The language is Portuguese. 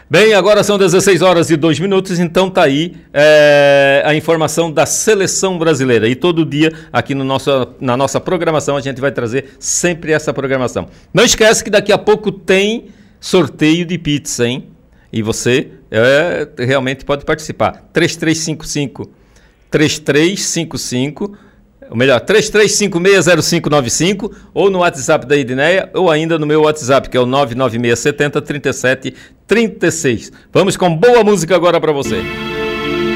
Bem, agora são 16 horas e 2 minutos, então tá aí a informação da seleção brasileira. E todo dia aqui na nossa programação a gente vai trazer sempre essa programação. Não esquece que daqui a pouco tem sorteio de pizza, hein? E você realmente pode participar. 3355, ou melhor, 33560595, ou no WhatsApp da Edneia, ou ainda no meu WhatsApp, que é o 99670 3736. Vamos com boa música agora para você.